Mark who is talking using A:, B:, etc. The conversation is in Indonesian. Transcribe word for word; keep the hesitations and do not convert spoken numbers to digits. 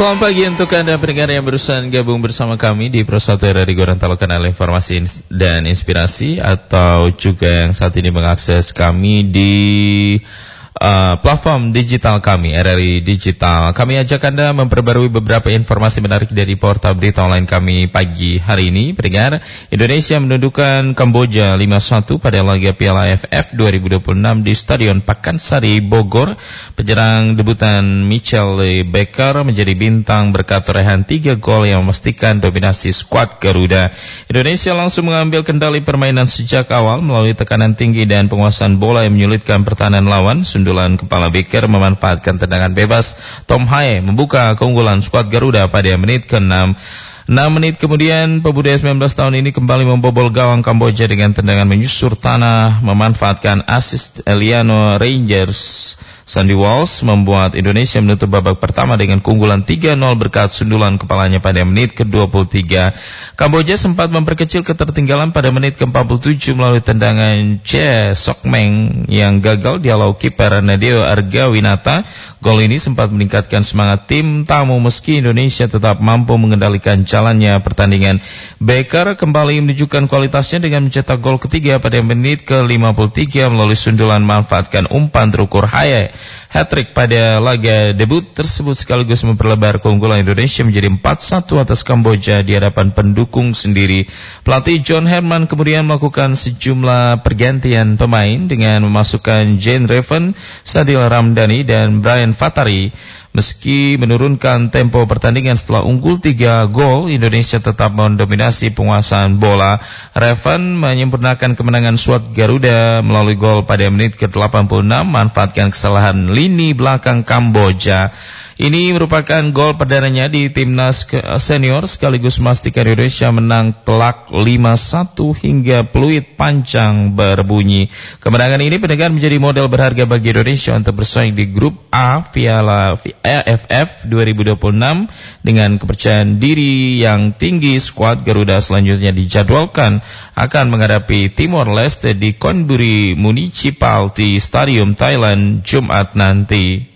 A: Selamat pagi untuk Anda pendengar yang barusan gabung bersama kami di Pro satu R R I Gorontalo, kanal informasi dan inspirasi, atau juga yang saat ini mengakses kami di Uh, platform digital kami, R R I Digital. Kami ajak Anda memperbarui beberapa informasi menarik dari portal berita online kami pagi hari ini. Pendengar, Indonesia menundukkan Kamboja lima satu pada laga Piala A F F dua ribu dua puluh enam di Stadion Pakansari, Bogor. Penyerang debutan Michelle Baker menjadi bintang berkat torehan tiga gol yang memastikan dominasi skuad Garuda. Indonesia langsung mengambil kendali permainan sejak awal melalui tekanan tinggi dan penguasaan bola yang menyulitkan pertahanan lawan. Sundulan kepala Baker memanfaatkan tendangan bebas Tom Haye membuka keunggulan skuad Garuda pada menit ke-enam. enam menit kemudian, pemuda sembilan belas tahun ini kembali membobol gawang Kamboja dengan tendangan menyusur tanah, memanfaatkan assist Eliano Rangers. Sandy Walsh membuat Indonesia menutup babak pertama dengan keunggulan tiga nol berkat sundulan kepalanya pada menit ke-dua puluh tiga. Kamboja sempat memperkecil ketertinggalan pada menit ke-empat puluh tujuh melalui tendangan Che Sokmeng yang gagal dihalau kiper Nadeo Argawinata. Gol ini sempat meningkatkan semangat tim tamu meski Indonesia tetap mampu mengendalikan jalannya pertandingan. Baker kembali menunjukkan kualitasnya dengan mencetak gol ketiga pada menit ke-lima puluh tiga melalui sundulan memanfaatkan umpan terukur Haye. Hat-trick pada laga debut tersebut sekaligus memperlebar keunggulan Indonesia menjadi empat satu atas Kamboja di hadapan pendukung sendiri. Pelatih John Herman kemudian melakukan sejumlah pergantian pemain dengan memasukkan Jane Raven, Sadil Ramdhani, dan Brian Fatari. Meski menurunkan tempo pertandingan setelah unggul tiga gol, Indonesia tetap mendominasi penguasaan bola. Raven menyempurnakan kemenangan skuad Garuda melalui gol pada menit ke-delapan puluh enam, manfaatkan kesalahan lini belakang Kamboja. Ini merupakan gol perdananya di timnas senior sekaligus memastikan Indonesia menang telak lima satu hingga peluit panjang berbunyi. Kemenangan ini pendengar menjadi modal berharga bagi Indonesia untuk bersaing di grup A Piala A F F dua ribu dua puluh enam dengan kepercayaan diri yang tinggi. Skuad Garuda selanjutnya dijadwalkan akan menghadapi Timor Leste di Konburi Municipality Stadium, Thailand, Jumat nanti.